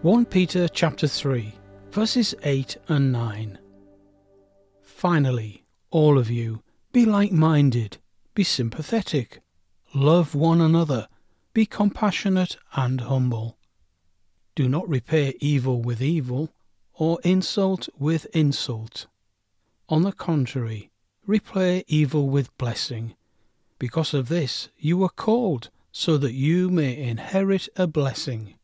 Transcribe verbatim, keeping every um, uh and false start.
First Peter chapter three, verses eight and nine. Finally, all of you, be like-minded, be sympathetic, love one another, be compassionate and humble. Do not repay evil with evil, or insult with insult. On the contrary, repay evil with blessing. Because of this you were called, so that you may inherit a blessing.